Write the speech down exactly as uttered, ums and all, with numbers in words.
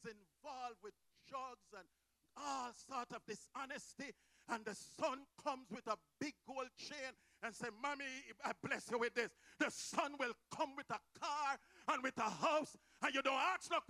involved with drugs and all sort of dishonesty, and the son comes with a big gold chain and say, Mommy, I bless you with this. The son will come with a car and with a house, and you don't ask no